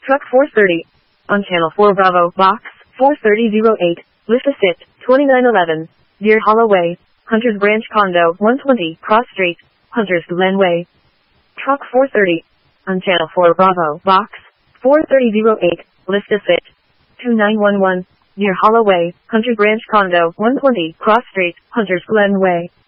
Truck 430. On Channel 4 Bravo, Box 43008, List Assist, 2911, Deer Hollow Way, Hunters Branch Condo, 120, Cross Street, Hunters Glen Way. Truck 430. On Channel 4 Bravo, Box 43008, List Assist, 2911, Deer Hollow Way, Hunters Branch Condo, 120, Cross Street, Hunters Glen Way.